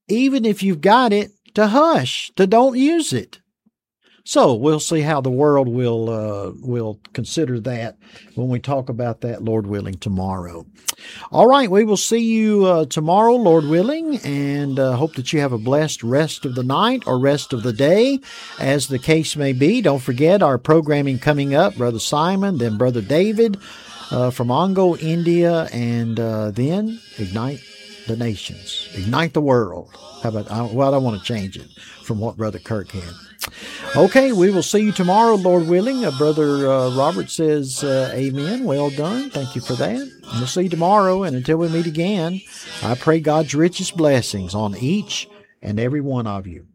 even if you've got it, to hush, to don't use it. So we'll see how the world will consider that when we talk about that, Lord willing, tomorrow. All right, we will see you tomorrow, Lord willing, and hope that you have a blessed rest of the night or rest of the day, as the case may be. Don't forget our programming coming up, Brother Simon, then Brother David from Ongo, India, and then Ignite the Nations, Ignite the World. How about, I don't want to change it from what Brother Kirk had. Okay, we will see you tomorrow, Lord willing. Brother Robert says, amen. Well done. Thank you for that. We'll see you tomorrow, and until we meet again, I pray God's richest blessings on each and every one of you.